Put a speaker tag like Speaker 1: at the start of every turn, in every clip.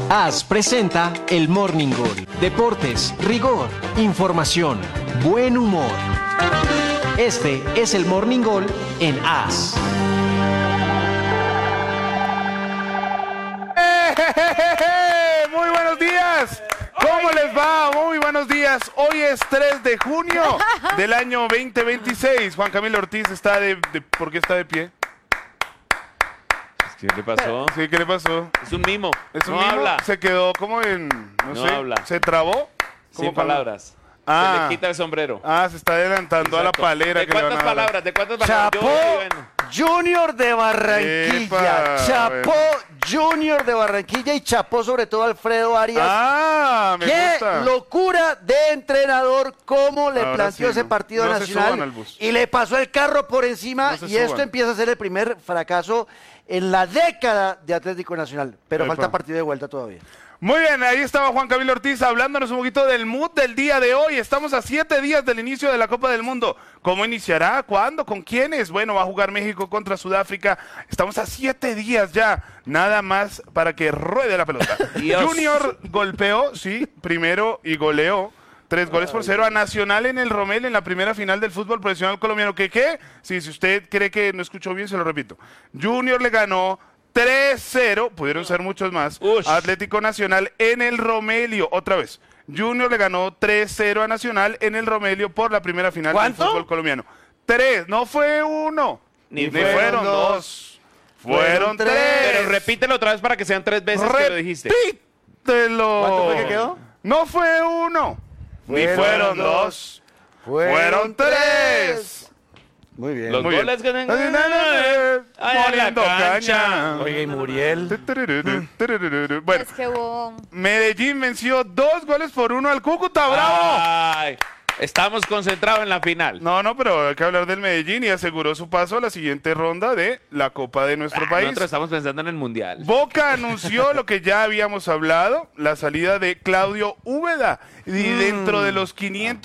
Speaker 1: AS presenta el Morning Gol. Deportes, rigor, información, buen humor. Este es el Morning Gol en AS.
Speaker 2: Muy buenos días. ¿Cómo les va? Muy buenos días. Hoy es 3 de junio del año 2026. Juan Camilo Ortiz está ¿por qué está de pie?
Speaker 3: ¿Qué le pasó?
Speaker 2: Sí, ¿qué le pasó?
Speaker 3: Es un mimo.
Speaker 2: ¿Es un
Speaker 3: no
Speaker 2: mimo?
Speaker 3: habla.
Speaker 2: Se quedó como en... No sé.
Speaker 3: Habla.
Speaker 2: ¿Se trabó?
Speaker 3: Sin
Speaker 2: cuando-
Speaker 3: palabras.
Speaker 2: Ah.
Speaker 3: Se le quita el sombrero.
Speaker 2: Se está adelantando a la
Speaker 3: Exacto.
Speaker 2: palera.
Speaker 3: ¿De
Speaker 2: que le van
Speaker 3: cuántas
Speaker 2: a dar.
Speaker 3: palabras? ¿De cuántas palabras?
Speaker 4: Chapó Junior de Barranquilla.
Speaker 2: Epa,
Speaker 4: Chapó Junior de Barranquilla y chapó sobre todo Alfredo Arias.
Speaker 2: Me
Speaker 4: ¡Qué
Speaker 2: gusta.
Speaker 4: locura de entrenador! ¿Cómo le
Speaker 2: Ahora
Speaker 4: planteó
Speaker 2: sí,
Speaker 4: ese
Speaker 2: no.
Speaker 4: partido
Speaker 2: No se
Speaker 4: Nacional?
Speaker 2: suban al bus.
Speaker 4: Y le pasó el carro por encima
Speaker 2: No se
Speaker 4: y esto
Speaker 2: suban.
Speaker 4: empieza a ser el primer fracaso en la década de Atlético Nacional. Pero
Speaker 2: Epa.
Speaker 4: falta partido de vuelta todavía.
Speaker 2: Muy bien, ahí estaba Juan Camilo Ortiz hablándonos un poquito del mood del día de hoy. Estamos a 7 días del inicio de la Copa del Mundo. ¿Cómo iniciará? ¿Cuándo? ¿Con quiénes? Bueno, va a jugar México contra Sudáfrica. Estamos a 7 días ya. Nada más para que ruede la pelota.
Speaker 3: Dios.
Speaker 2: Junior golpeó, sí, primero y goleó. 3-0 a Nacional en el Romel en la primera final del fútbol profesional colombiano. ¿Qué? Sí, si usted cree que no escuchó bien, se lo repito. Junior le ganó 3-0, pudieron ser muchos más,
Speaker 3: Ush.
Speaker 2: a Atlético Nacional en el Romelio. Otra vez, Junior le ganó 3-0 a Nacional en el Romelio por la primera final
Speaker 4: ¿Cuánto?
Speaker 2: del fútbol colombiano. 3, no fue 1,
Speaker 3: Ni
Speaker 2: fueron 2, fueron 3.
Speaker 3: Pero repítelo otra vez para que sean 3 veces que lo dijiste.
Speaker 2: Repítelo.
Speaker 4: ¿Cuánto fue que quedó?
Speaker 2: No fue 1, ni fueron 2, fueron 3.
Speaker 4: Muy bien.
Speaker 3: Los
Speaker 2: Muy bien.
Speaker 3: goles que...
Speaker 2: Moliendo caña.
Speaker 4: Oye, y Muriel.
Speaker 2: Bueno,
Speaker 5: Es que hubo...
Speaker 2: Medellín venció 2-1 al Cúcuta, ¡bravo!
Speaker 3: Ay, estamos concentrados en la final.
Speaker 2: No, pero hay que hablar del Medellín y aseguró su paso a la siguiente ronda de la Copa de nuestro país.
Speaker 3: Nosotros estamos pensando en el Mundial.
Speaker 2: Boca anunció lo que ya habíamos hablado, la salida de Claudio Úbeda. Y dentro de los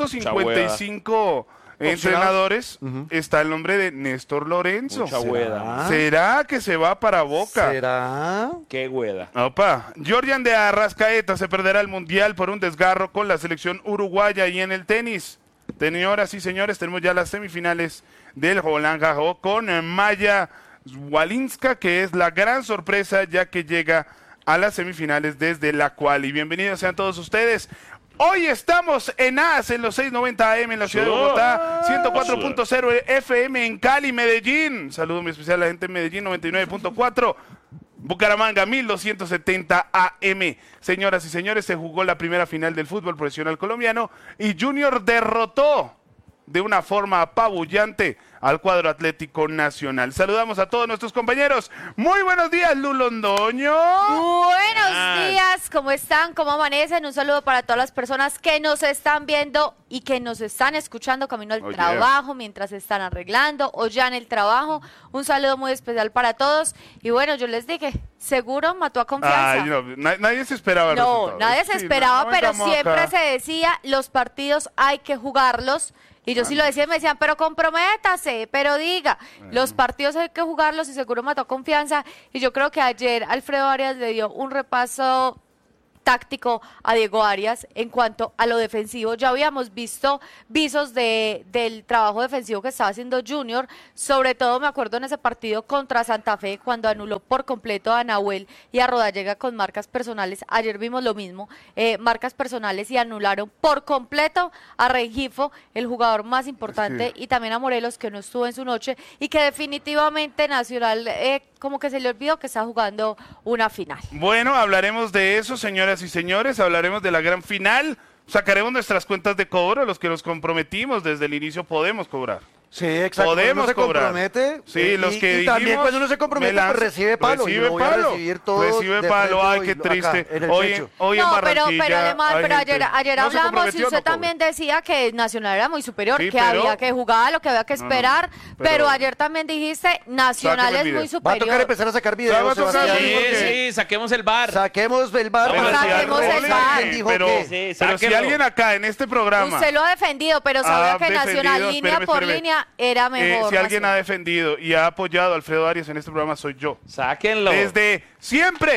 Speaker 2: 555 entrenadores está el nombre de Néstor Lorenzo.
Speaker 3: Mucha hueda.
Speaker 2: ¿Será que se va para Boca?
Speaker 4: ¿Será?
Speaker 3: Qué hueda.
Speaker 2: Opa, Jordian de Arrascaeta se perderá el Mundial por un desgarro con la selección uruguaya. Y en el tenis, señoras y señores, tenemos ya las semifinales del Roland Garros con Maya Walinska, que es la gran sorpresa ya que llega a las semifinales desde la quali. Bienvenidos sean todos ustedes. Hoy estamos en AS en los 690 AM en la ciudad de Bogotá, 104.0 FM en Cali, Medellín. Saludo muy especial a la gente de Medellín, 99.4. Bucaramanga, 1270 AM. Señoras y señores, se jugó la primera final del fútbol profesional colombiano y Junior derrotó de una forma apabullante al cuadro Atlético Nacional. Saludamos a todos nuestros compañeros. Muy buenos días, Lu Londoño.
Speaker 5: Buenos días, ¿cómo están? ¿Cómo amanecen? Un saludo para todas las personas que nos están viendo y que nos están escuchando camino al trabajo, mientras están arreglando o ya en el trabajo. Un saludo muy especial para todos. Y bueno, yo les dije, seguro mató a confianza.
Speaker 2: Ay, no, nadie se esperaba el
Speaker 5: No,
Speaker 2: resultado.
Speaker 5: nadie se
Speaker 2: Sí,
Speaker 5: esperaba,
Speaker 2: no
Speaker 5: pero
Speaker 2: vengamos
Speaker 5: siempre
Speaker 2: acá.
Speaker 5: se decía, los partidos hay que jugarlos. Y yo sí lo decía, me decían, pero comprométase, pero diga, los partidos hay que jugarlos y seguro mató confianza. Y yo creo que ayer Alfredo Arias le dio un repaso táctico a Diego Arias en cuanto a lo defensivo. Ya habíamos visto visos del trabajo defensivo que estaba haciendo Junior, sobre todo me acuerdo en ese partido contra Santa Fe cuando anuló por completo a Nahuel y a Rodallega con marcas personales. Ayer vimos lo mismo, marcas personales, y anularon por completo a Rengifo, el jugador más importante, y también a Morelos, que no estuvo en su noche, y que definitivamente Nacional como que se le olvidó que está jugando una final.
Speaker 2: Bueno, hablaremos de eso, señoras y señores, hablaremos de la gran final, sacaremos nuestras cuentas de cobro, los que nos comprometimos desde el inicio podemos cobrar.
Speaker 4: Sí, exacto.
Speaker 2: Podemos
Speaker 4: Cuando uno se
Speaker 2: cobrar.
Speaker 4: compromete.
Speaker 2: Sí, los que
Speaker 4: y también
Speaker 2: dijimos,
Speaker 4: cuando uno se compromete,
Speaker 2: me
Speaker 4: pues
Speaker 2: lanzo.
Speaker 4: recibe palo.
Speaker 2: Recibe
Speaker 4: y lo voy
Speaker 2: palo.
Speaker 4: a recibir todo
Speaker 2: Recibe
Speaker 4: de
Speaker 2: palo.
Speaker 4: frente
Speaker 2: Ay,
Speaker 4: hoy,
Speaker 2: qué
Speaker 4: acá,
Speaker 2: triste.
Speaker 4: en el
Speaker 2: Hoy
Speaker 4: pecho.
Speaker 2: en
Speaker 5: No,
Speaker 2: Barranquilla
Speaker 5: pero además,
Speaker 2: hay
Speaker 5: pero
Speaker 2: gente-
Speaker 5: ayer
Speaker 2: no se
Speaker 5: hablamos y
Speaker 2: comprometió,
Speaker 5: usted
Speaker 2: no
Speaker 5: también decía que Nacional era muy superior,
Speaker 2: Sí,
Speaker 5: que
Speaker 2: pero-
Speaker 5: había que jugar, lo que había que esperar, pero ayer también dijiste Nacional
Speaker 2: Sáqueme el
Speaker 5: es
Speaker 2: video.
Speaker 5: muy
Speaker 4: Va a tocar
Speaker 5: superior.
Speaker 4: empezar a sacar
Speaker 2: Va a
Speaker 4: videos,
Speaker 2: tocar,
Speaker 4: Sebastián.
Speaker 2: sí, porque-
Speaker 3: Sí, saquemos el bar.
Speaker 4: Saquemos el bar.
Speaker 2: Pero
Speaker 4: para
Speaker 2: si
Speaker 5: saquemos
Speaker 2: alguien-
Speaker 5: el bar.
Speaker 4: ¿Quién dijo
Speaker 2: pero,
Speaker 4: qué?
Speaker 3: Sí,
Speaker 2: pero si
Speaker 3: sáquenlo.
Speaker 2: alguien acá en este programa,
Speaker 5: Usted lo ha defendido, pero sabía que
Speaker 2: defendido,
Speaker 5: Nacional línea por
Speaker 2: espéreme.
Speaker 5: línea era mejor.
Speaker 2: si alguien ha
Speaker 5: Nacional.
Speaker 2: defendido y ha apoyado a Alfredo Arias en este programa, soy yo.
Speaker 3: Sáquenlo.
Speaker 2: Desde siempre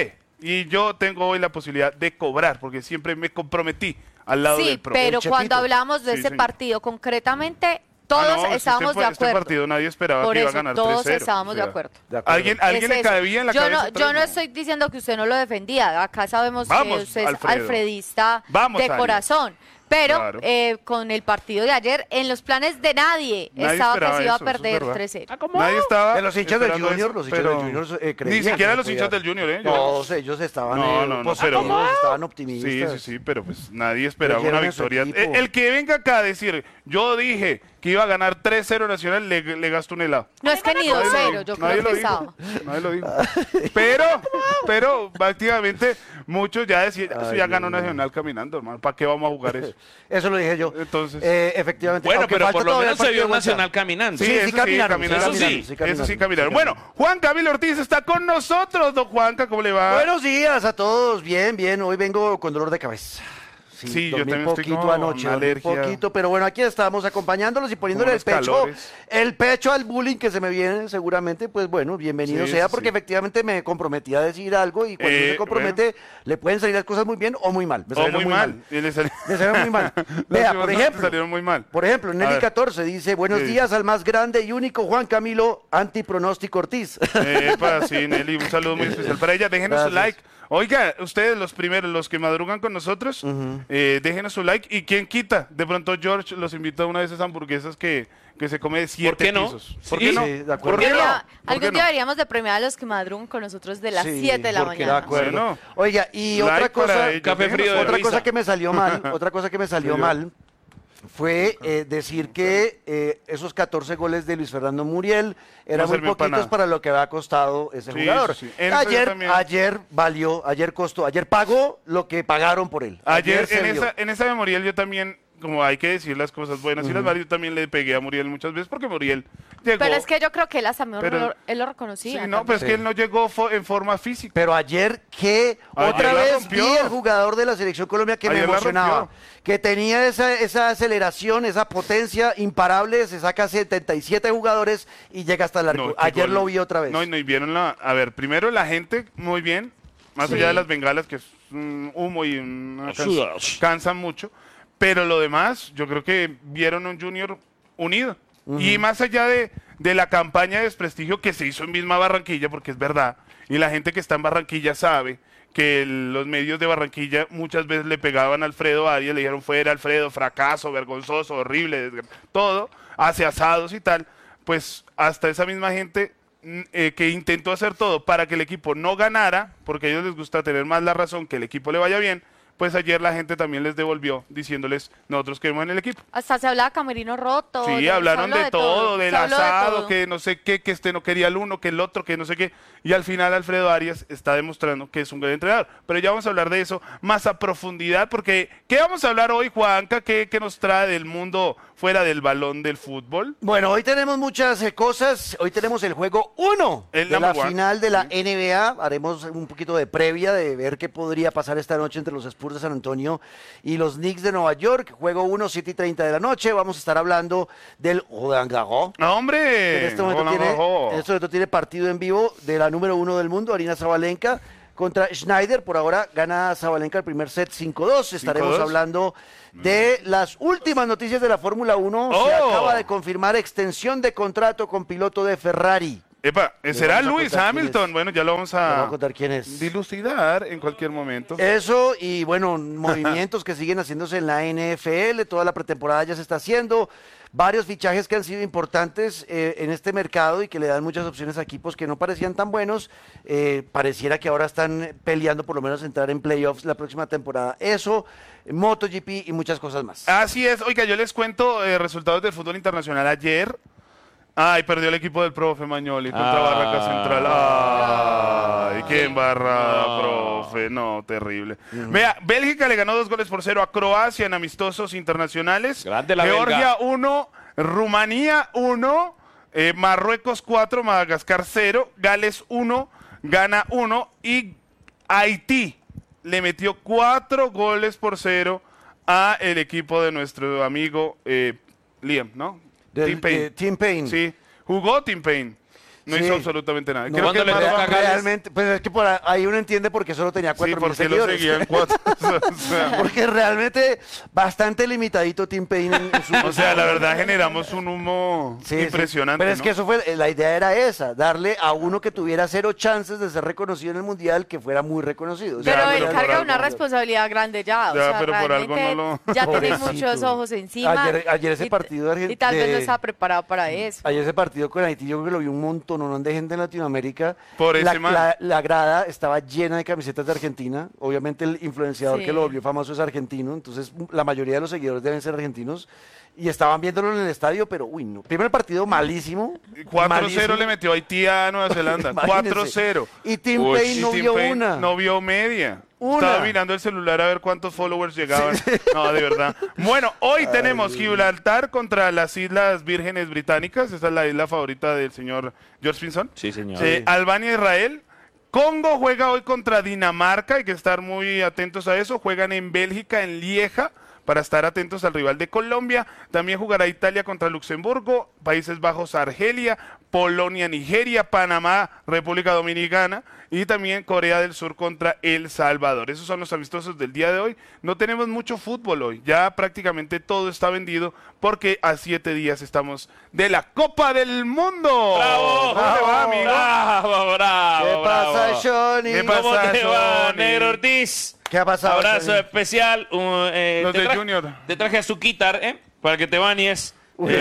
Speaker 2: Y yo tengo hoy la posibilidad de cobrar, porque siempre me comprometí al lado
Speaker 5: Sí,
Speaker 2: del profe.
Speaker 5: pero
Speaker 4: El Chepito.
Speaker 5: cuando hablamos de
Speaker 2: Sí,
Speaker 5: ese
Speaker 2: señor.
Speaker 5: partido, concretamente, todos
Speaker 2: no,
Speaker 5: estábamos de
Speaker 2: Este
Speaker 5: acuerdo.
Speaker 2: partido nadie esperaba
Speaker 5: Por
Speaker 2: que iba a
Speaker 5: eso,
Speaker 2: ganar
Speaker 5: todos
Speaker 2: 3-0.
Speaker 5: estábamos de
Speaker 2: O sea,
Speaker 5: acuerdo.
Speaker 4: De acuerdo.
Speaker 2: ¿Alguien
Speaker 5: Es
Speaker 2: le
Speaker 5: eso.
Speaker 2: cae bien en la
Speaker 5: yo
Speaker 2: cabeza?
Speaker 5: no, yo no
Speaker 2: tres?
Speaker 5: estoy diciendo que usted no lo defendía. Acá sabemos
Speaker 2: Vamos,
Speaker 5: que usted es
Speaker 2: Alfredo.
Speaker 5: alfredista
Speaker 2: Vamos,
Speaker 5: de
Speaker 2: Arias.
Speaker 5: corazón. Pero
Speaker 2: Claro.
Speaker 5: con el partido de ayer, en los planes de nadie,
Speaker 2: Nadie
Speaker 5: estaba que
Speaker 2: esperaba
Speaker 5: se iba a
Speaker 2: eso, eso es
Speaker 5: perder
Speaker 2: verdad.
Speaker 5: 3-0.
Speaker 2: Nadie estaba
Speaker 4: De los hinchas del
Speaker 2: esperando
Speaker 4: Junior,
Speaker 2: eso,
Speaker 4: los hinchas
Speaker 2: pero
Speaker 4: del Junior creían
Speaker 2: ni siquiera
Speaker 4: que
Speaker 2: los hinchas
Speaker 4: podía-
Speaker 2: del Junior, ¿eh?
Speaker 4: Todos ellos estaban
Speaker 2: No,
Speaker 4: positivos,
Speaker 2: pero-
Speaker 4: estaban
Speaker 2: Sí,
Speaker 4: optimistas.
Speaker 2: sí, pero pues nadie esperaba una
Speaker 4: Creyeron en su
Speaker 2: victoria.
Speaker 4: equipo.
Speaker 2: El que venga acá a decir, yo dije que iba a ganar 3-0 Nacional, le gasto un helado.
Speaker 5: No es que ni 2-0, yo
Speaker 2: Nadie
Speaker 5: creo
Speaker 2: lo
Speaker 5: que
Speaker 2: dijo.
Speaker 5: estaba.
Speaker 2: Nadie lo dijo. Pero prácticamente muchos ya decían, eso
Speaker 4: Ay,
Speaker 2: ya
Speaker 4: Dios
Speaker 2: ganó
Speaker 4: mío.
Speaker 2: Nacional caminando, hermano. ¿Para qué vamos a jugar eso?
Speaker 4: Eso lo dije yo.
Speaker 2: Entonces-
Speaker 4: efectivamente.
Speaker 3: Bueno,
Speaker 4: aunque
Speaker 3: pero
Speaker 4: falta
Speaker 3: por lo
Speaker 4: todavía
Speaker 3: menos
Speaker 4: el
Speaker 3: se vio
Speaker 4: partido de vuelta.
Speaker 3: Nacional caminando.
Speaker 4: Sí,
Speaker 2: eso
Speaker 4: caminaron,
Speaker 2: caminaron,
Speaker 3: sí,
Speaker 2: eso sí caminaron.
Speaker 4: sí
Speaker 2: Bueno, Juan Camilo Ortiz está con nosotros, don Juanca, ¿cómo le va?
Speaker 4: Buenos días a todos, bien, bien. Hoy vengo con dolor de cabeza.
Speaker 2: Sí, yo
Speaker 4: dormí
Speaker 2: también estoy
Speaker 4: poquito
Speaker 2: con
Speaker 4: anoche, dormí
Speaker 2: alergia.
Speaker 4: poquito, pero bueno, aquí estamos acompañándolos y poniéndole
Speaker 2: Con unos
Speaker 4: el pecho al bullying que se me viene seguramente, pues bueno, bienvenido
Speaker 2: Sí,
Speaker 4: sea,
Speaker 2: sí,
Speaker 4: porque
Speaker 2: sí.
Speaker 4: efectivamente me comprometí a decir algo y cuando uno se compromete le pueden salir las cosas muy bien o muy mal. Me
Speaker 2: O
Speaker 4: salieron
Speaker 2: muy mal. Y le salió-
Speaker 4: Me salieron muy mal.
Speaker 2: Las
Speaker 4: Vea,
Speaker 2: cosas
Speaker 4: por ejemplo,
Speaker 2: salieron muy mal.
Speaker 4: Por ejemplo,
Speaker 2: A
Speaker 4: Nelly
Speaker 2: ver.
Speaker 4: 14 dice, buenos
Speaker 2: ¿Qué
Speaker 4: días al más grande y único Juan Camilo Antipronóstico Ortiz.
Speaker 2: Epa, sí, Nelly, un saludo muy especial para ella. Déjenos su
Speaker 4: Gracias.
Speaker 2: like. Oiga, ustedes los primeros, los que madrugan con nosotros, déjenos su like. ¿Y quién quita? De pronto George los invita a una de esas hamburguesas que se come de 7
Speaker 3: ¿Por qué no?
Speaker 2: pisos. ¿Por
Speaker 3: Sí.
Speaker 2: qué no?
Speaker 4: Sí, de acuerdo.
Speaker 2: ¿Por qué no? ¿Por qué
Speaker 5: Algún
Speaker 2: no?
Speaker 5: día deberíamos de premiar a los que madrugan con nosotros de las
Speaker 4: Sí,
Speaker 5: 7 de la
Speaker 4: porque
Speaker 5: mañana.
Speaker 4: de acuerdo.
Speaker 2: Bueno.
Speaker 4: Oiga, y
Speaker 2: Like
Speaker 4: otra
Speaker 2: para
Speaker 4: cosa,
Speaker 2: ellos,
Speaker 3: Café
Speaker 2: déjenos
Speaker 3: frío de
Speaker 2: su-
Speaker 4: otra
Speaker 3: risa.
Speaker 4: cosa que me salió mal, otra cosa que me salió
Speaker 2: Sí,
Speaker 4: mal fue decir que esos 14 goles de Luis Fernando Muriel eran
Speaker 2: No
Speaker 4: muy
Speaker 2: sirvió para
Speaker 4: poquitos
Speaker 2: nada.
Speaker 4: para lo que había costado ese
Speaker 2: Sí,
Speaker 4: jugador.
Speaker 2: sí, sí. En eso yo
Speaker 4: Ayer,
Speaker 2: también.
Speaker 4: ayer pagó lo que pagaron por él.
Speaker 2: Ayer
Speaker 4: se vio.
Speaker 2: en esa de Muriel yo también, como hay que decir las cosas buenas y las malas, yo también le pegué a Muriel muchas veces porque Muriel llegó.
Speaker 5: Pero es que yo creo que él hasta mejor
Speaker 2: Pero-
Speaker 5: él lo
Speaker 2: Sí,
Speaker 5: reconocía.
Speaker 2: no, pero es que él no llegó en forma física.
Speaker 4: Pero ayer que
Speaker 2: Ayer
Speaker 4: otra
Speaker 2: la
Speaker 4: vez
Speaker 2: rompió.
Speaker 4: vi el jugador de la selección Colombia que me
Speaker 2: Ayer la
Speaker 4: emocionaba,
Speaker 2: rompió.
Speaker 4: que tenía esa aceleración, esa potencia imparable, se saca 77 jugadores y llega hasta el arco.
Speaker 2: No, qué
Speaker 4: Ayer
Speaker 2: gol.
Speaker 4: lo vi otra vez.
Speaker 2: No, y vieron a ver, primero la gente, muy bien, más
Speaker 5: Sí.
Speaker 2: allá de las bengalas, que es un humo y
Speaker 3: Ayudas.
Speaker 2: cansan mucho, pero lo demás, yo creo que vieron un Junior unido. Y más allá de la campaña de desprestigio que se hizo en misma Barranquilla, porque es verdad, y la gente que está en Barranquilla sabe que los medios de Barranquilla muchas veces le pegaban a Alfredo Arias, le dijeron fuera Alfredo, fracaso, vergonzoso, horrible, todo, hace asados y tal, pues hasta esa misma gente que intentó hacer todo para que el equipo no ganara, porque a ellos les gusta tener más la razón, que el equipo le vaya bien, pues ayer la gente también les devolvió diciéndoles, nosotros queremos en el equipo.
Speaker 5: Hasta se hablaba camerino roto.
Speaker 2: Sí,
Speaker 5: se
Speaker 2: hablaron
Speaker 5: habló
Speaker 2: de todo, del
Speaker 5: se habló de
Speaker 2: asado,
Speaker 5: todo.
Speaker 2: que no sé qué, que este no quería el uno, que el otro, que no sé qué. Y al final Alfredo Arias está demostrando que es un gran entrenador. Pero ya vamos a hablar de eso más a profundidad, porque ¿qué vamos a hablar hoy, Juanca? ¿Qué nos trae del mundo fuera del balón del fútbol?
Speaker 4: Bueno, hoy tenemos muchas cosas. Hoy tenemos el juego 1
Speaker 2: El
Speaker 4: de la
Speaker 2: number one.
Speaker 4: final de la NBA. Haremos un poquito de previa de ver qué podría pasar esta noche entre los Spurs de San Antonio y los Knicks de Nueva York. Juego 1, 7:30 de la noche. Vamos a estar hablando del Roland Garros.
Speaker 2: ¡No, hombre!
Speaker 4: En este momento tiene partido en vivo de la número 1 del mundo, Arina Sabalenka, contra Schneider. Por ahora gana Sabalenka el primer set 5-2. Estaremos
Speaker 2: 5-2.
Speaker 4: hablando de las últimas noticias de la Fórmula 1. Se
Speaker 2: Oh.
Speaker 4: acaba de confirmar extensión de contrato con piloto de Ferrari.
Speaker 2: Epa, ¿será
Speaker 4: vamos a
Speaker 2: Lewis
Speaker 4: contar quién
Speaker 2: Hamilton?
Speaker 4: es.
Speaker 2: Bueno, ya lo vamos
Speaker 4: Le voy
Speaker 2: a
Speaker 4: a contar quién es.
Speaker 2: dilucidar en cualquier momento.
Speaker 4: Eso y bueno, movimientos que siguen haciéndose en la NFL, toda la pretemporada ya se está haciendo, varios fichajes que han sido importantes en este mercado y que le dan muchas opciones a equipos que no parecían tan buenos, pareciera que ahora están peleando por lo menos entrar en playoffs la próxima temporada. Eso, MotoGP y muchas cosas más.
Speaker 2: Así es. Oiga, yo les cuento resultados del fútbol internacional ayer. Ay, perdió el equipo del profe Mañoli contra Barraca Central. Ay, qué embarrada, profe. No, terrible. Vea, Bélgica le ganó 2-0 a Croacia en amistosos internacionales.
Speaker 3: Grande la
Speaker 2: Georgia
Speaker 3: belga.
Speaker 2: 1, Rumanía 1, Marruecos 4, Madagascar 0, Gales 1, Ghana 1 y Haití le metió 4-0 a el equipo de nuestro amigo Liam, ¿no? Tim Payne.
Speaker 4: Tim Payne.
Speaker 2: Sí, jugó Tim Payne. No
Speaker 4: Sí.
Speaker 2: hizo absolutamente nada.
Speaker 4: No,
Speaker 2: Creo que
Speaker 3: ¿cuándo
Speaker 2: es
Speaker 3: le
Speaker 2: más
Speaker 3: toca a
Speaker 2: bajo.
Speaker 3: Gales?
Speaker 4: realmente, pues es que por ahí uno entiende por qué solo tenía
Speaker 2: Sí,
Speaker 4: 4.000
Speaker 2: porque lo
Speaker 4: seguidores.
Speaker 2: seguían 4. O sea,
Speaker 4: Porque realmente bastante limitadito Tim Payne en su...
Speaker 2: o sea, la verdad generamos un humo
Speaker 4: Sí, sí.
Speaker 2: impresionante.
Speaker 4: Pero es
Speaker 2: ¿no?
Speaker 4: que eso fue, la idea era esa, darle a uno que tuviera 0 chances de ser reconocido en el Mundial, que fuera muy reconocido. O sea,
Speaker 5: Pero
Speaker 2: Ya,
Speaker 5: él
Speaker 2: pero por
Speaker 5: carga
Speaker 2: algo
Speaker 5: una
Speaker 2: no.
Speaker 5: responsabilidad grande ya. O
Speaker 2: Ya,
Speaker 5: sea,
Speaker 2: pero por algo
Speaker 5: realmente
Speaker 2: no lo-
Speaker 5: ya tiene
Speaker 4: Pobrecito.
Speaker 5: muchos ojos encima.
Speaker 4: Ayer ese
Speaker 5: y-
Speaker 4: partido de
Speaker 5: Y tal vez no
Speaker 4: de-
Speaker 5: está preparado para eso.
Speaker 4: Ayer ese partido con Haití, yo creo que lo vi un montón de gente en Latinoamérica.
Speaker 2: Por ese man.
Speaker 4: la grada estaba llena de camisetas de Argentina. Obviamente el influenciador
Speaker 5: Sí.
Speaker 4: que lo volvió famoso es argentino, entonces la mayoría de los seguidores deben ser argentinos. Y estaban viéndolo en el estadio, pero uy, no. Primero el partido malísimo.
Speaker 2: 4-0
Speaker 4: malísimo.
Speaker 2: le metió Haití a Nueva Zelanda.
Speaker 4: Imagínense.
Speaker 2: 4-0.
Speaker 4: Y Tim
Speaker 3: Uy,
Speaker 4: Payne no
Speaker 2: Y Tim
Speaker 4: vio
Speaker 2: Payne
Speaker 4: una.
Speaker 2: No vio media.
Speaker 4: Una.
Speaker 2: Estaba mirando el celular a ver cuántos followers llegaban. No, de verdad. Bueno, hoy tenemos Gibraltar contra las Islas Vírgenes Británicas. Esa es la isla favorita del señor George Pinson.
Speaker 3: Sí, señor.
Speaker 2: Albania-Israel. Congo juega hoy contra Dinamarca. Hay que estar muy atentos a eso. Juegan en Bélgica, en Lieja, para estar atentos al rival de Colombia. También jugará Italia contra Luxemburgo, Países Bajos, Argelia, Polonia, Nigeria, Panamá, República Dominicana y también Corea del Sur contra El Salvador. Esos son los amistosos del día de hoy. No tenemos mucho fútbol hoy, ya prácticamente todo está vendido porque a 7 días estamos de la Copa del Mundo.
Speaker 3: ¡Bravo!
Speaker 2: ¿Cómo te va, amigo?
Speaker 3: ¡Bravo, bravo!
Speaker 4: ¿Qué pasa,
Speaker 3: bravo.
Speaker 4: Johnny?
Speaker 2: ¿Qué
Speaker 3: ¿Cómo
Speaker 2: pasa,
Speaker 3: te va,
Speaker 2: Johnny?
Speaker 3: Negro Ortiz?
Speaker 4: ¿Qué ha pasado,
Speaker 3: Abrazo
Speaker 4: Johnny?
Speaker 3: especial.
Speaker 2: Los de Junior.
Speaker 3: Te traje a su guitar, para que te bañes.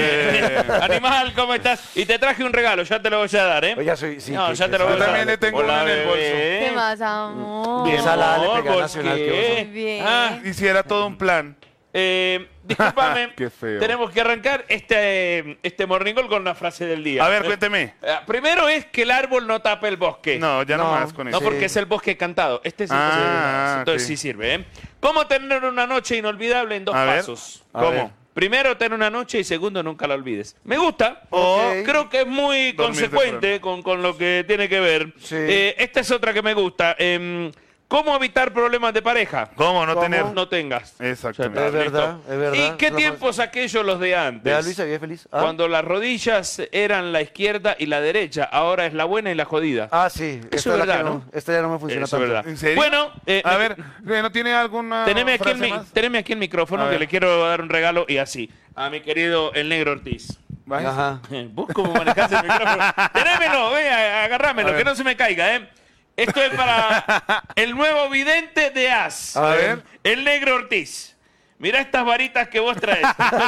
Speaker 3: Animal, ¿cómo estás? Y te traje un regalo, ya te lo voy a dar,
Speaker 4: Oiga, sí,
Speaker 3: No,
Speaker 4: que-
Speaker 3: ya
Speaker 4: que
Speaker 3: te lo voy a
Speaker 2: Yo
Speaker 3: dar.
Speaker 2: también le tengo uno en el bolso.
Speaker 5: ¿Qué más, amor?
Speaker 4: Bien salada le
Speaker 3: amor,
Speaker 4: pegué a
Speaker 3: ¿por
Speaker 4: Nacional,
Speaker 3: qué?
Speaker 4: qué
Speaker 5: oso. Bien.
Speaker 3: Ah,
Speaker 2: Hiciera todo un plan.
Speaker 3: discúlpame.
Speaker 2: Qué feo.
Speaker 3: Tenemos que arrancar este Morning Call con una frase del día.
Speaker 2: A ver, cuénteme.
Speaker 3: Primero es que el árbol no tapa el bosque.
Speaker 2: No, ya no
Speaker 4: No.
Speaker 2: más con
Speaker 3: No,
Speaker 2: eso.
Speaker 3: porque es el bosque cantado. Este es el bosque
Speaker 2: Ah,
Speaker 3: entonces
Speaker 2: ok.
Speaker 3: sí sirve, ¿eh? ¿Cómo tener una noche inolvidable en 2
Speaker 2: A ver.
Speaker 3: pasos?
Speaker 4: A ver.
Speaker 2: ¿Cómo?
Speaker 3: Primero, tener una noche y segundo, nunca la olvides. Me gusta.
Speaker 2: O
Speaker 4: Ok.
Speaker 3: Creo que es muy
Speaker 2: Dormir
Speaker 3: consecuente con lo que tiene que ver.
Speaker 4: Sí.
Speaker 3: Esta es otra que me gusta. ¿Cómo evitar problemas de pareja?
Speaker 2: ¿Cómo no
Speaker 4: ¿Cómo?
Speaker 2: tener?
Speaker 3: No tengas.
Speaker 2: Exactamente.
Speaker 4: Es verdad,
Speaker 3: Listo.
Speaker 4: es verdad.
Speaker 3: ¿Y qué
Speaker 4: Es la
Speaker 3: tiempos aquellos los de antes?
Speaker 4: Vea, Luis, se ve feliz. Ah,
Speaker 3: Cuando las rodillas eran la izquierda y la derecha, ahora es la buena y la jodida.
Speaker 4: ah, sí. Esta
Speaker 3: Eso es
Speaker 4: la que
Speaker 3: verdad, ¿no?
Speaker 4: Esta ya no me funciona
Speaker 3: Eso es
Speaker 4: tanto.
Speaker 3: verdad.
Speaker 2: ¿En serio?
Speaker 3: Bueno,
Speaker 2: A ver, ¿no tiene alguna
Speaker 3: teneme aquí,
Speaker 2: frase más?
Speaker 3: teneme aquí el micrófono
Speaker 2: A
Speaker 3: que
Speaker 2: ver.
Speaker 3: le quiero dar un regalo y así. A mi querido el Negro Ortiz.
Speaker 2: Vaya.
Speaker 4: Ajá.
Speaker 3: ¿Vos cómo manejás el micrófono? Tenémelo, agárramelo,
Speaker 2: A ver.
Speaker 3: que no se me caiga, ¿eh? Esto es para el nuevo vidente de As.
Speaker 2: A ver.
Speaker 3: El Negro Ortiz. Mirá estas varitas que vos traes.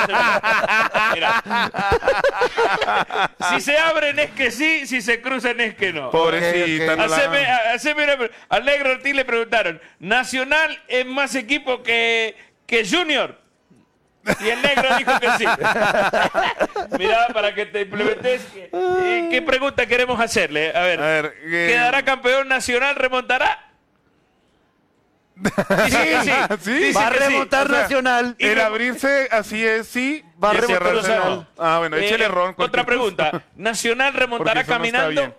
Speaker 3: Mirá. Si se abren es que sí, si se cruzan es que no.
Speaker 2: Pobrecita.
Speaker 4: Ok,
Speaker 2: no la-
Speaker 3: Al Negro Ortiz le preguntaron, ¿Nacional es más equipo que Junior? Y el Negro dijo que sí. Mirá, para que te implementes. ¿Qué pregunta queremos hacerle? A ver, ¿quedará campeón Nacional? ¿Remontará? Dice que sí.
Speaker 2: Sí.
Speaker 3: Dice
Speaker 4: Va a
Speaker 3: que sí.
Speaker 4: remontar
Speaker 2: O sea,
Speaker 4: Nacional.
Speaker 2: El abrirse así es sí.
Speaker 4: Va a
Speaker 2: y el
Speaker 4: remontar
Speaker 2: cerrarse
Speaker 3: Nacional.
Speaker 2: no. Ah, bueno, échele ron.
Speaker 3: Otra
Speaker 2: cualquier
Speaker 3: pregunta.
Speaker 2: cosa.
Speaker 3: ¿Nacional
Speaker 2: Porque
Speaker 3: remontará
Speaker 2: eso no está
Speaker 3: caminando?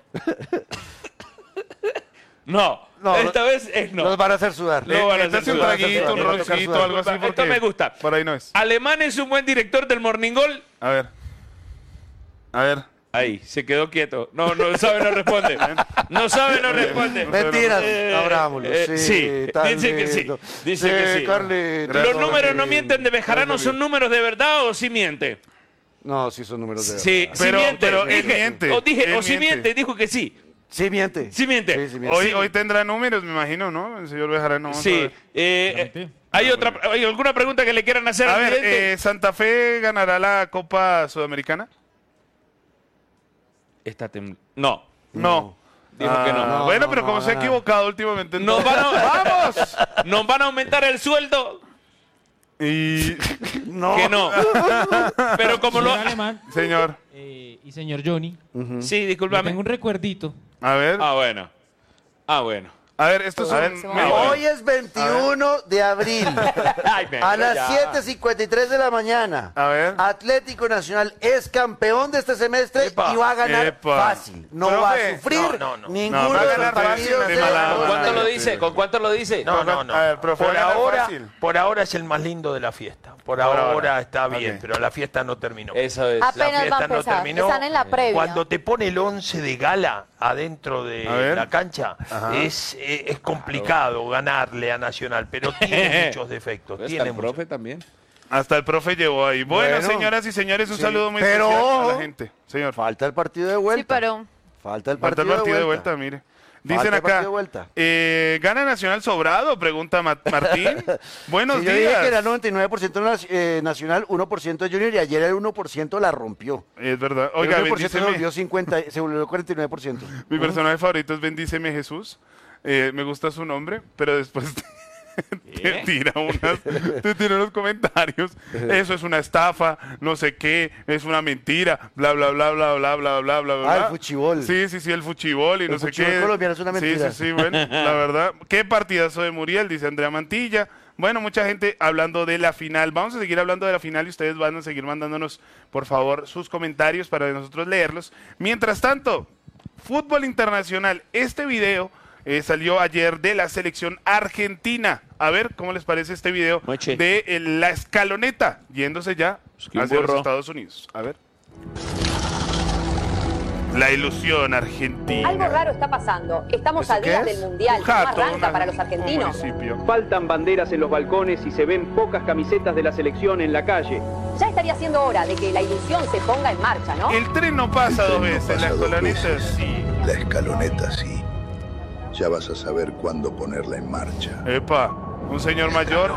Speaker 3: No,
Speaker 4: No,
Speaker 3: esta vez es no.
Speaker 4: Los van a hacer sudar.
Speaker 3: Lo van a hacer
Speaker 2: Métase un
Speaker 3: sudar.
Speaker 2: traguito, un
Speaker 4: Le va a tocar
Speaker 2: roncito,
Speaker 4: sudar.
Speaker 2: algo así.
Speaker 3: Esto
Speaker 2: Porque
Speaker 3: me gusta.
Speaker 2: Por ahí no es.
Speaker 3: Alemán es un buen director del Morning Call.
Speaker 2: A ver. A ver.
Speaker 3: Ahí, se quedó quieto. No sabe, no responde. No sabe, no responde.
Speaker 4: Mentiras.
Speaker 3: Eh,
Speaker 4: Abrámoslo.
Speaker 3: sí,
Speaker 4: tan
Speaker 3: dice que sí.
Speaker 4: lindo.
Speaker 3: Dice que sí.
Speaker 4: Carlito.
Speaker 2: Gracias.
Speaker 3: ¿Los números no mienten de Bejarano son números de verdad o sí miente?
Speaker 4: No, sí son números de
Speaker 3: Sí,
Speaker 4: verdad.
Speaker 3: sí
Speaker 2: Pero-
Speaker 3: miente.
Speaker 2: pero él
Speaker 3: Dije,
Speaker 2: miente,
Speaker 3: O dije,
Speaker 2: él
Speaker 3: o sí
Speaker 2: miente.
Speaker 3: miente, dijo que sí.
Speaker 4: Sí miente.
Speaker 3: Sí miente.
Speaker 4: Sí, sí miente.
Speaker 2: Hoy tendrá números, me imagino, ¿no? El señor Bejarano. vamos a
Speaker 3: Sí.
Speaker 2: ver.
Speaker 3: ¿Hay alguna pregunta que le quieran hacer
Speaker 2: A
Speaker 3: al
Speaker 2: ver,
Speaker 3: vidente?
Speaker 2: ¿Santa Fe ganará la Copa Sudamericana?
Speaker 3: No.
Speaker 2: No.
Speaker 3: Dijo que no.
Speaker 4: No,
Speaker 2: Bueno,
Speaker 4: no,
Speaker 2: pero
Speaker 4: no,
Speaker 2: como se ha
Speaker 4: no.
Speaker 2: equivocado últimamente.
Speaker 3: Nos van a,
Speaker 2: ¡Vamos!
Speaker 3: nos van a aumentar el sueldo.
Speaker 2: Y...
Speaker 4: No.
Speaker 3: Que no. Pero como lo.
Speaker 6: Señor Alemán
Speaker 2: Señor,
Speaker 6: y señor Johnny,
Speaker 3: Sí,
Speaker 6: le
Speaker 3: discúlpame.
Speaker 6: tengo un recuerdito.
Speaker 2: a ver.
Speaker 3: Ah, bueno.
Speaker 2: A ver, esto es
Speaker 4: Hoy es 21 de abril. A las 7:53 de la mañana.
Speaker 2: A ver.
Speaker 4: Atlético Nacional es campeón de este semestre y va a ganar fácil. No va a sufrir ninguno
Speaker 2: va a
Speaker 4: de
Speaker 2: ganar
Speaker 4: los
Speaker 2: fácil
Speaker 4: partidos
Speaker 2: de
Speaker 4: de
Speaker 2: mala
Speaker 6: ¿Con cuánto lo dice? ¿Con cuánto lo dice?
Speaker 2: No. A ver, profe,
Speaker 7: Por ahora es el más lindo de la fiesta. Por ahora está bien, pero la fiesta no terminó.
Speaker 6: Eso es.
Speaker 7: La
Speaker 5: Apenas va a
Speaker 7: fiesta no
Speaker 5: empezar.
Speaker 7: terminó.
Speaker 5: Están en la previa.
Speaker 7: Cuando te pone el 11 de gala adentro
Speaker 2: A
Speaker 7: de
Speaker 2: ver.
Speaker 7: la cancha, es complicado ganarle a Nacional, pero tiene muchos defectos.
Speaker 3: Hasta
Speaker 7: Tiene
Speaker 3: el profe también.
Speaker 2: Hasta el profe llevó ahí. Bueno, señoras y señores, un saludo muy
Speaker 4: Pero-
Speaker 2: especial a la gente. Señor,
Speaker 4: Falta el partido de vuelta.
Speaker 5: Sí, pero
Speaker 4: Falta el
Speaker 2: falta
Speaker 4: partido,
Speaker 2: el partido de vuelta, mire. Dicen
Speaker 4: Falta el
Speaker 2: acá,
Speaker 4: partido de vuelta.
Speaker 2: ¿gana Nacional sobrado? Pregunta Martín. Buenos
Speaker 4: Sí, yo dije
Speaker 2: días.
Speaker 4: que era 99% Nacional, 1% Junior y ayer el 1% la rompió.
Speaker 2: Es verdad.
Speaker 4: El
Speaker 2: Oiga,
Speaker 4: 1% se
Speaker 2: bendíceme.
Speaker 4: volvió 50, se volvió 49%.
Speaker 2: Mi personaje favorito es Bendíceme Jesús. Me gusta su nombre, pero después te tira unos comentarios. Eso es una estafa, no sé qué, es una mentira, bla, bla, bla, bla, bla, bla, bla, bla, bla.
Speaker 4: Ah, el fuchibol.
Speaker 2: Sí, el fuchibol y no sé
Speaker 4: fuchibol
Speaker 2: qué.
Speaker 4: colombiano es una mentira.
Speaker 2: Sí, bueno, la verdad. Qué partidazo de Muriel, dice Andrea Mantilla. Bueno, mucha gente hablando de la final. Vamos a seguir hablando de la final y ustedes van a seguir mandándonos, por favor, sus comentarios para nosotros leerlos. Mientras tanto, fútbol internacional. Este video salió ayer de la selección argentina. A ver, ¿cómo les parece este video
Speaker 3: Moche.
Speaker 2: de la escaloneta yéndose ya
Speaker 3: que
Speaker 2: hacia los
Speaker 3: burro.
Speaker 2: Estados Unidos? A ver. La ilusión argentina.
Speaker 8: Algo raro está pasando. Estamos
Speaker 4: ¿Eso
Speaker 8: a
Speaker 4: qué
Speaker 8: días
Speaker 4: es?
Speaker 8: del Mundial.
Speaker 2: Un
Speaker 8: ¿No
Speaker 2: jato,
Speaker 8: arranca para los
Speaker 2: un
Speaker 8: argentinos?
Speaker 2: municipio.
Speaker 9: Faltan banderas en los balcones y se ven pocas camisetas de la selección en la calle.
Speaker 8: Ya estaría siendo hora de que la ilusión se ponga en marcha, ¿no?
Speaker 2: El tren no pasa dos veces, la escaloneta sí.
Speaker 10: La escaloneta sí. Ya vas a saber cuándo ponerla en marcha.
Speaker 2: Epa, un señor mayor.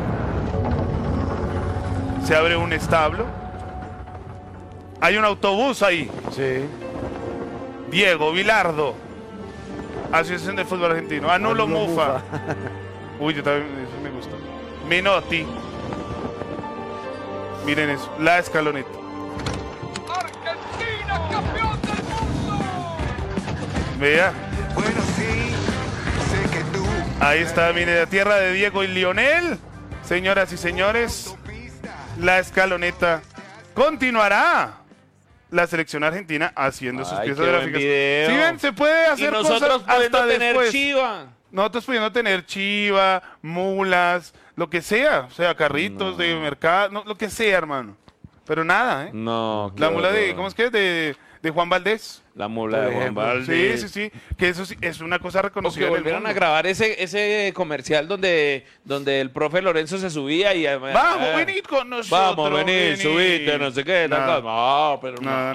Speaker 2: Se abre un establo. Hay un autobús ahí.
Speaker 4: Sí.
Speaker 2: Diego Vilardo. Asociación de Fútbol Argentino. Anulo Mufa. Uy, yo también, eso me gusta. Menotti. Miren eso, la escaloneta.
Speaker 11: Argentina, campeón del mundo.
Speaker 2: Vea,
Speaker 11: Bueno, sí, sé que tú.
Speaker 2: ahí está, mire, la tierra de Diego y Lionel. Señoras y señores, la escaloneta continuará. La selección argentina haciendo sus
Speaker 3: Ay,
Speaker 2: piezas
Speaker 3: qué buen
Speaker 2: gráficas.
Speaker 3: video.
Speaker 2: Si ven, se puede
Speaker 3: Y
Speaker 2: hacer
Speaker 3: nosotros
Speaker 2: cosas
Speaker 3: pudiendo
Speaker 2: hasta
Speaker 3: tener
Speaker 2: después.
Speaker 3: chiva.
Speaker 2: Nosotros pudiendo tener chiva, mulas, lo que sea, o sea, carritos de mercado, no, lo que sea, hermano. Pero nada, ¿eh?
Speaker 3: No,
Speaker 2: La mula de,
Speaker 3: horror.
Speaker 2: ¿cómo es que es? De Juan Valdés.
Speaker 3: La mula de Juan
Speaker 4: ejemplo.
Speaker 3: Valdés.
Speaker 2: Sí, que eso sí, es una cosa
Speaker 3: O
Speaker 2: reconocida
Speaker 3: que
Speaker 2: en el
Speaker 3: volvieron
Speaker 2: mundo.
Speaker 3: a grabar ese comercial donde el profe Lorenzo se subía y...
Speaker 2: Vamos, venid con nosotros.
Speaker 3: Vamos, venid, subite, no sé qué.
Speaker 2: Nada.
Speaker 3: tal cosa. No, pero
Speaker 2: Nada,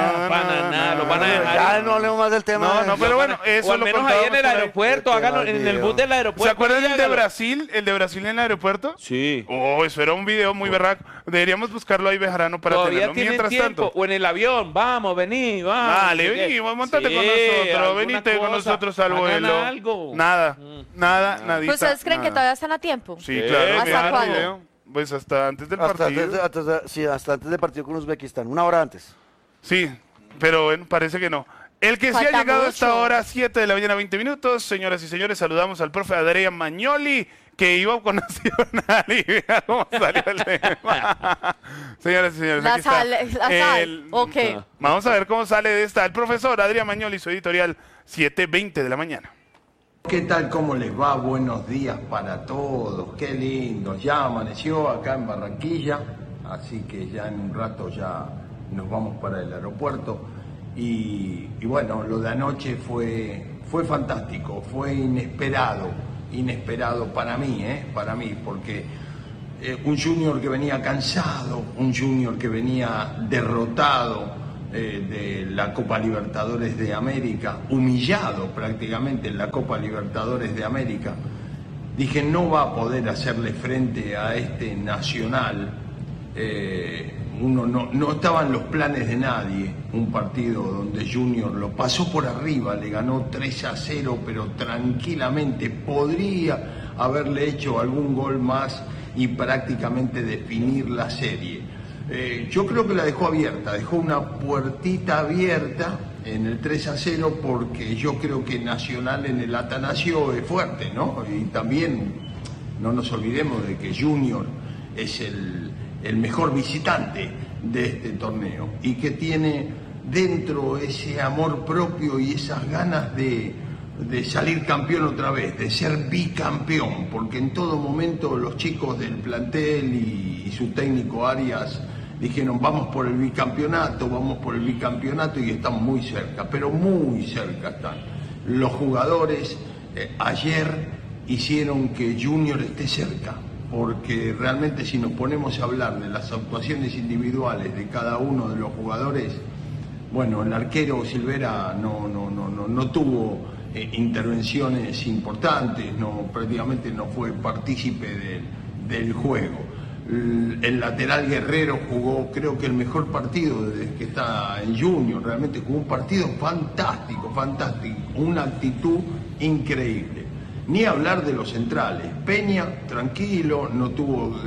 Speaker 3: nada, lo van a dejar.
Speaker 4: Ya no hablemos más del tema.
Speaker 2: No, pero bueno,
Speaker 3: O
Speaker 2: eso
Speaker 3: al
Speaker 2: lo
Speaker 3: menos ahí en
Speaker 2: contábamos
Speaker 3: el
Speaker 2: por ahí.
Speaker 3: aeropuerto, háganlo en el bus del aeropuerto.
Speaker 2: ¿Se acuerdan del de
Speaker 3: hágalo.
Speaker 2: Brasil? ¿El de Brasil en el aeropuerto?
Speaker 3: Sí.
Speaker 2: Oh, eso era un video muy berraco. Deberíamos buscarlo ahí, Bejarano, para
Speaker 3: Todavía
Speaker 2: tenerlo.
Speaker 3: tienen
Speaker 2: Mientras
Speaker 3: tiempo.
Speaker 2: tanto.
Speaker 3: O en el avión, vamos, vení, vamos.
Speaker 2: Dale,
Speaker 3: no sé qué.
Speaker 2: vení, montate
Speaker 3: Sí,
Speaker 2: con nosotros,
Speaker 3: alguna
Speaker 2: venite con
Speaker 3: cosa.
Speaker 2: nosotros al
Speaker 3: Hagan
Speaker 2: vuelo.
Speaker 3: algo.
Speaker 2: Nada, nadita.
Speaker 5: pues ustedes creen que
Speaker 2: nada.
Speaker 5: todavía están a tiempo.
Speaker 2: Sí,
Speaker 3: Sí.
Speaker 2: claro.
Speaker 5: ¿Hasta
Speaker 2: vean el
Speaker 5: cuándo?
Speaker 2: video. Pues hasta antes del
Speaker 4: Hasta
Speaker 2: partido.
Speaker 4: hasta antes del partido con Uzbekistán, una hora antes.
Speaker 2: Sí, pero bueno, parece que no. El que sí ha
Speaker 5: Falta
Speaker 2: llegado
Speaker 5: mucho.
Speaker 2: hasta ahora, 7 de la mañana, 20 minutos. Señoras y señores, saludamos al profe Adrián Magnoli, que iba con Nacional y vea cómo salió el tema. Señoras y señores, aquí está.
Speaker 5: La sal, ok.
Speaker 2: Vamos a ver cómo sale de esta. El profesor Adrián Magnoli, su editorial, 7:20 de la mañana.
Speaker 12: ¿Qué tal? ¿Cómo les va? Buenos días para todos. Qué lindo. Ya amaneció acá en Barranquilla, así que ya en un rato ya nos vamos para el aeropuerto. Y bueno, lo de anoche fue fantástico, fue inesperado para mí, porque un Junior que venía cansado, un Junior que venía derrotado de la Copa Libertadores de América, humillado prácticamente en la Copa Libertadores de América. Dije, no va a poder hacerle frente a este Nacional. No estaban los planes de nadie. Un partido donde Junior lo pasó por arriba, le ganó 3-0, pero tranquilamente podría haberle hecho algún gol más y prácticamente definir la serie. Yo creo que la dejó abierta, dejó una puertita abierta en el 3-0 porque yo creo que Nacional en el Atanasio es fuerte, ¿no? Y también no nos olvidemos de que Junior es el mejor visitante de este torneo y que tiene dentro ese amor propio y esas ganas de salir campeón otra vez, de ser bicampeón, porque en todo momento los chicos del plantel y su técnico Arias dijeron vamos por el bicampeonato y están muy cerca, pero muy cerca están. Los jugadores ayer hicieron que Junior esté cerca, porque realmente si nos ponemos a hablar de las actuaciones individuales de cada uno de los jugadores, bueno, el arquero Silvera no tuvo intervenciones importantes, prácticamente no fue partícipe del juego. El lateral Guerrero jugó, creo que el mejor partido desde que está en Junior, realmente jugó un partido fantástico, una actitud increíble. Ni hablar de los centrales. Peña, tranquilo, no tuvo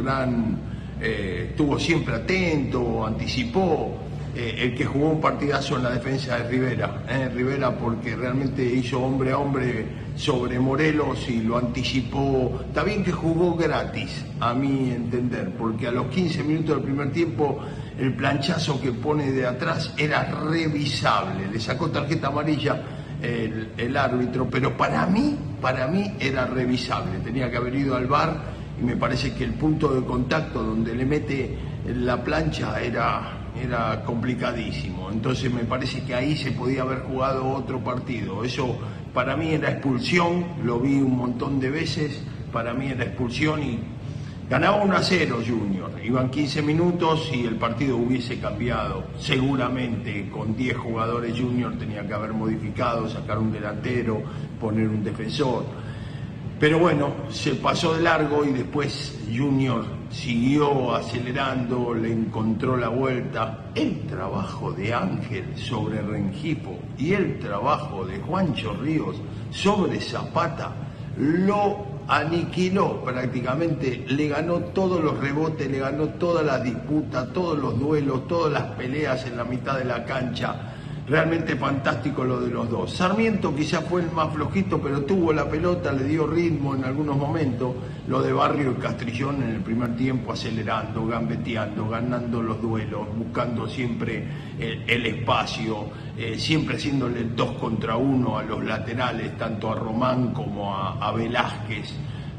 Speaker 12: estuvo siempre atento, anticipó. El que jugó un partidazo en la defensa de Rivera, porque realmente hizo hombre a hombre sobre Morelos y lo anticipó. Está bien que jugó gratis, a mi entender, porque a los 15 minutos del primer tiempo el planchazo que pone de atrás era revisable. Le sacó tarjeta amarilla el árbitro, pero para mí era revisable. Tenía que haber ido al VAR y me parece que el punto de contacto donde le mete la plancha era complicadísimo. Entonces me parece que ahí se podía haber jugado otro partido. Eso para mí era expulsión, lo vi un montón de veces, para mí era expulsión y ganaba 1-0 Junior. Iban 15 minutos y el partido hubiese cambiado. Seguramente con 10 jugadores Junior tenía que haber modificado, sacar un delantero, poner un defensor. Pero bueno, se pasó de largo y después Junior siguió acelerando, le encontró la vuelta. El trabajo de Ángel sobre Rengifo y el trabajo de Juancho Ríos sobre Zapata lo aniquiló prácticamente, le ganó todos los rebotes, le ganó todas las disputas, todos los duelos, todas las peleas en la mitad de la cancha. Realmente fantástico lo de los dos. Sarmiento quizás fue el más flojito, pero tuvo la pelota, le dio ritmo en algunos momentos. Lo de Barrio y Castrillón en el primer tiempo acelerando, gambeteando, ganando los duelos, buscando siempre el espacio, siempre haciéndole el 2 contra 1 a los laterales, tanto a Román como a Velázquez.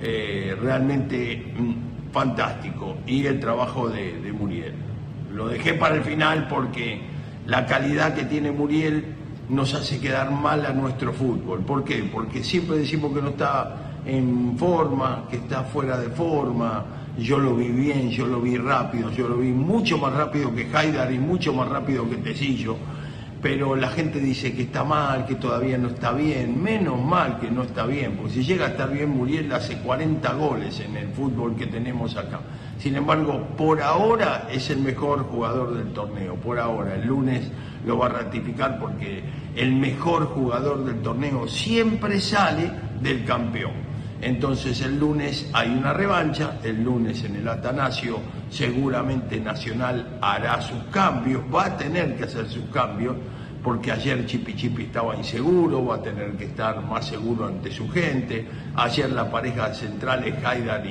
Speaker 12: Realmente fantástico. Y el trabajo de Muriel. Lo dejé para el final porque la calidad que tiene Muriel nos hace quedar mal a nuestro fútbol. ¿Por qué? Porque siempre decimos que no está en forma, que está fuera de forma. Yo lo vi bien, yo lo vi rápido, yo lo vi mucho más rápido que Haidar y mucho más rápido que Tecillo. Pero la gente dice que está mal, que todavía no está bien. Menos mal que no está bien, porque si llega a estar bien Muriel hace 40 goles en el fútbol que tenemos acá. Sin embargo, por ahora es el mejor jugador del torneo, por ahora. El lunes lo va a ratificar porque el mejor jugador del torneo siempre sale del campeón. Entonces el lunes hay una revancha, el lunes en el Atanasio seguramente Nacional hará sus cambios, va a tener que hacer sus cambios, porque ayer Chipi estaba inseguro, va a tener que estar más seguro ante su gente. Ayer la pareja centrales Haidar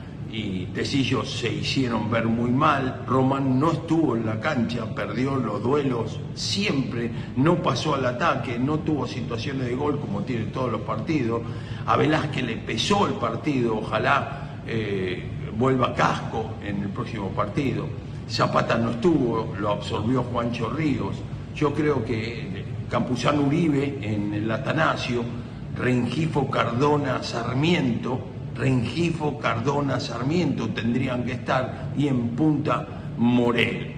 Speaker 12: y Tecillo se hicieron ver muy mal. Román no estuvo en la cancha, perdió los duelos siempre, no pasó al ataque, no tuvo situaciones de gol como tiene todos los partidos. A Velázquez le pesó el partido, ojalá vuelva Casco en el próximo partido. Zapata no estuvo, lo absorbió Juancho Ríos. Yo creo que Campuzano Uribe en el Atanasio, Rengifo, Cardona, Sarmiento tendrían que estar, y en punta Morelos.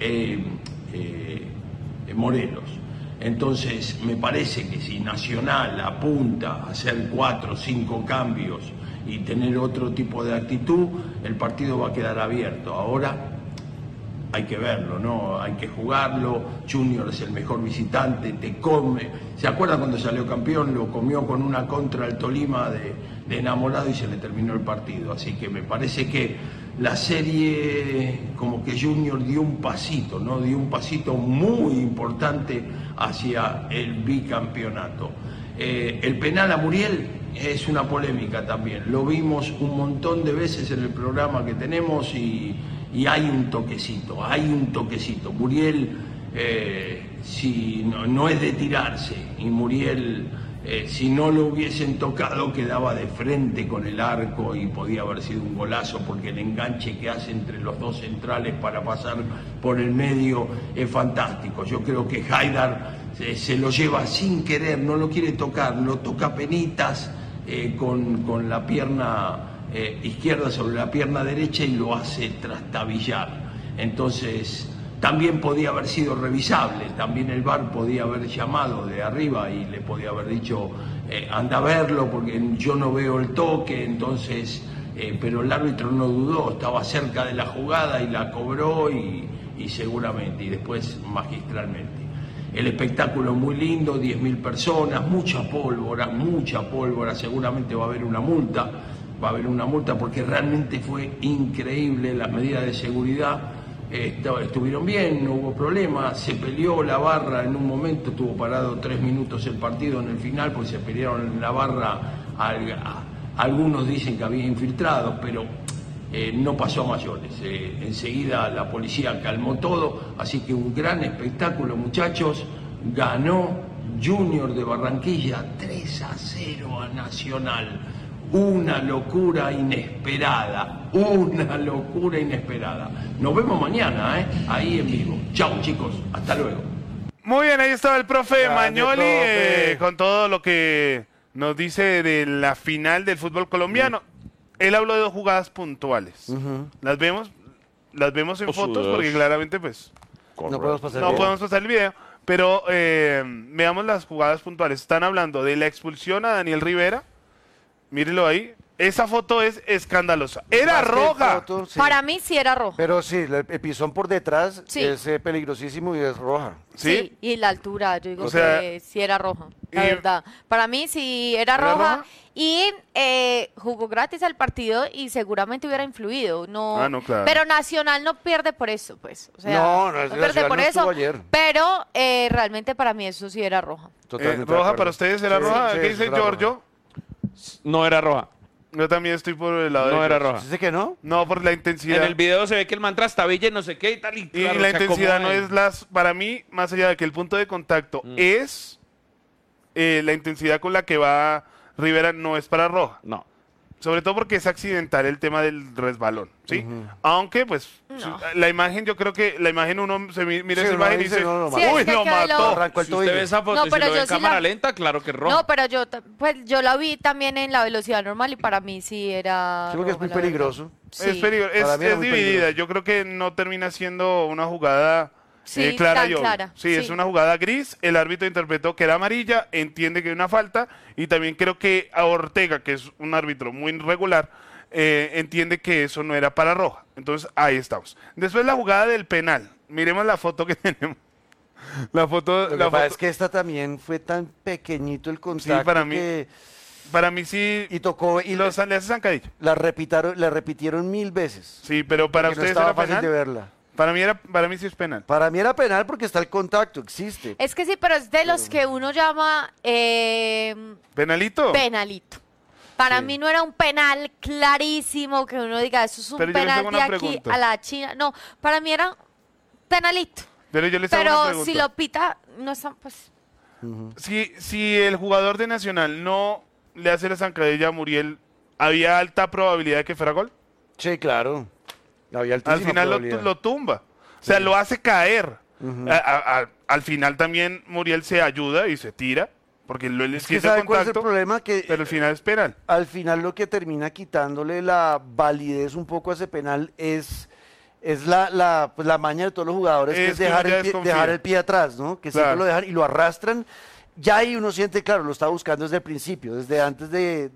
Speaker 12: Entonces me parece que si Nacional apunta a hacer 4 o 5 cambios y tener otro tipo de actitud, el partido va a quedar abierto. Ahora hay que verlo, ¿no? Hay que jugarlo. Junior es el mejor visitante, te come. ¿Se acuerdan cuando salió campeón? Lo comió con una contra el Tolima enamorado y se le terminó el partido. Así que me parece que la serie, como que Junior dio un pasito, ¿no? Dio un pasito muy importante hacia el bicampeonato. El penal a Muriel es una polémica también. Lo vimos un montón de veces en el programa que tenemos y hay un toquecito, Muriel, si no es de tirarse, y Muriel, si no lo hubiesen tocado, quedaba de frente con el arco y podía haber sido un golazo, porque el enganche que hace entre los dos centrales para pasar por el medio es fantástico. Yo creo que Haidar se lo lleva sin querer, no lo quiere tocar, lo toca penitas con la pierna izquierda sobre la pierna derecha y lo hace trastabillar. Entonces también podía haber sido revisable, también el VAR podía haber llamado de arriba y le podía haber dicho anda a verlo porque yo no veo el toque. Entonces pero el árbitro no dudó, estaba cerca de la jugada y la cobró y seguramente, y después magistralmente. El espectáculo muy lindo, 10.000 personas, mucha pólvora, seguramente va a haber una multa porque realmente fue increíble. Las medidas de seguridad estuvieron bien, no hubo problema, se peleó la barra en un momento, estuvo parado 3 minutos el partido en el final porque se pelearon en la barra, algunos dicen que había infiltrados, pero no pasó a mayores. Enseguida la policía calmó todo, así que un gran espectáculo, muchachos. Ganó Junior de Barranquilla 3-0 a Nacional. Una locura inesperada. Nos vemos mañana, ahí en vivo. Chau, chicos, hasta luego.
Speaker 2: Muy bien, ahí estaba el profe
Speaker 4: Grande,
Speaker 2: Magnoli
Speaker 4: profe.
Speaker 2: con todo lo que nos dice de la final del fútbol colombiano. Él habló de 2 jugadas puntuales. Las vemos en fotos porque claramente pues
Speaker 4: No podemos pasar
Speaker 2: no
Speaker 4: bien.
Speaker 2: podemos pasar el video, pero veamos las jugadas puntuales. Están hablando de la expulsión a Daniel Rivera. Mírenlo ahí. Esa foto es escandalosa. Era
Speaker 4: Más que
Speaker 2: roja.
Speaker 4: foto, sí.
Speaker 5: Para mí sí era roja.
Speaker 4: Pero sí, el pisón por detrás
Speaker 5: Sí.
Speaker 4: es peligrosísimo y es roja.
Speaker 2: ¿Sí?
Speaker 5: Y la altura, yo digo
Speaker 2: O sea,
Speaker 5: que sí era roja, la
Speaker 2: y-
Speaker 5: verdad. Para mí sí era
Speaker 2: ¿Era
Speaker 5: roja,
Speaker 2: roja?
Speaker 5: y jugó gratis al partido y seguramente hubiera influido. No,
Speaker 2: Ah, no, claro.
Speaker 5: Pero Nacional no pierde por eso, pues. O sea,
Speaker 4: No,
Speaker 5: pierde
Speaker 4: Nacional
Speaker 5: por
Speaker 4: no
Speaker 5: eso.
Speaker 4: estuvo ayer.
Speaker 5: Pero realmente para mí eso sí era roja.
Speaker 4: Totalmente de
Speaker 2: Roja
Speaker 4: acuerdo.
Speaker 2: para ustedes era
Speaker 4: Sí,
Speaker 2: roja.
Speaker 4: sí,
Speaker 2: ¿Qué dice
Speaker 4: era
Speaker 2: Giorgio?
Speaker 3: No era roja.
Speaker 2: Yo también estoy por el lado de
Speaker 3: No era
Speaker 2: Giorgio.
Speaker 3: roja.
Speaker 4: ¿Dice que no?
Speaker 2: No, por la intensidad.
Speaker 3: En el video se ve que el man trastabilla y no sé qué y tal. Y,
Speaker 2: Y
Speaker 3: claro,
Speaker 2: la
Speaker 3: se
Speaker 2: intensidad no
Speaker 3: acomoda
Speaker 2: es para mí, más allá de que el punto de contacto es la intensidad con la que va Rivera, no es para roja.
Speaker 3: No.
Speaker 2: Sobre todo porque es accidental el tema del resbalón, ¿sí? Aunque, pues, la imagen, yo creo que la imagen uno se mira
Speaker 4: Sí,
Speaker 2: esa
Speaker 4: uno
Speaker 2: imagen y
Speaker 4: dice,
Speaker 2: dice,
Speaker 4: no, lo
Speaker 5: Sí, es
Speaker 2: ¡uy,
Speaker 5: que
Speaker 2: lo
Speaker 5: quedó
Speaker 2: mató!
Speaker 5: loco.
Speaker 4: Arrancó el
Speaker 3: Si usted
Speaker 4: tobillo.
Speaker 3: ve esa foto
Speaker 5: No,
Speaker 3: y si
Speaker 5: pero
Speaker 3: lo ve
Speaker 5: yo
Speaker 3: en
Speaker 5: sí
Speaker 3: cámara
Speaker 5: la-
Speaker 3: lenta, claro que es roja.
Speaker 5: No, pero yo la vi también en la velocidad normal y para mí sí era
Speaker 4: Sí, porque es
Speaker 5: roja,
Speaker 4: muy
Speaker 5: la verdad.
Speaker 4: peligroso.
Speaker 5: Sí.
Speaker 2: Es, es
Speaker 4: Para mí era muy
Speaker 2: dividida.
Speaker 4: peligroso.
Speaker 2: Yo creo que no termina siendo una jugada
Speaker 5: Sí,
Speaker 2: clara
Speaker 5: tan
Speaker 2: y obvia.
Speaker 5: clara,
Speaker 2: Sí, es
Speaker 5: sí.
Speaker 2: una jugada gris. El árbitro interpretó que era amarilla, entiende que hay una falta y también creo que a Ortega, que es un árbitro muy irregular, entiende que eso no era para roja. Entonces ahí estamos. Después la jugada del penal. Miremos la foto que tenemos. La foto.
Speaker 4: Lo que pasa es que esta también fue tan pequeñito el contacto
Speaker 2: para mí.
Speaker 4: que...
Speaker 2: Para mí sí.
Speaker 4: Y tocó y
Speaker 2: le hace zancadilla.
Speaker 4: la repitieron 1000 veces.
Speaker 2: Sí, pero para
Speaker 4: porque no
Speaker 2: ustedes
Speaker 4: estaba
Speaker 2: era
Speaker 4: fácil
Speaker 2: penal.
Speaker 4: de verla.
Speaker 2: Para mí sí es penal.
Speaker 4: Para mí era penal porque está el contacto, existe.
Speaker 5: Es que sí, pero es de los que uno llama
Speaker 2: ¿Penalito?
Speaker 5: penalito. Para
Speaker 4: Sí.
Speaker 5: mí no era un penal clarísimo que uno diga, eso es un
Speaker 2: Pero yo les
Speaker 5: penal
Speaker 2: hago
Speaker 5: de
Speaker 2: una
Speaker 5: aquí
Speaker 2: pregunta.
Speaker 5: a la China. No, para mí era penalito.
Speaker 2: Pero yo les hago una
Speaker 5: Pero
Speaker 2: pregunta.
Speaker 5: si lo pita, no está, pues...
Speaker 2: Si el jugador de Nacional no le hace la zancadilla a Muriel, ¿había alta probabilidad de que fuera gol?
Speaker 4: Sí, claro. Había altísima
Speaker 2: Al final
Speaker 4: probabilidad.
Speaker 2: lo tumba. O sea, lo hace caer. Al final también Muriel se ayuda y se tira, porque lo
Speaker 4: Es que
Speaker 2: siente
Speaker 4: ¿sabe cuál es el
Speaker 2: contacto,
Speaker 4: problema? Que
Speaker 2: pero al final es penal.
Speaker 4: al final lo que termina quitándole la validez un poco a ese penal es la maña de todos los jugadores, que
Speaker 2: Es
Speaker 4: es
Speaker 2: que uno
Speaker 4: dejar
Speaker 2: ya
Speaker 4: el,
Speaker 2: desconfía.
Speaker 4: dejar el pie atrás, ¿no? Que siempre
Speaker 2: Claro.
Speaker 4: lo dejan y lo arrastran. Ya ahí uno siente, claro, lo está buscando desde el principio, desde antes de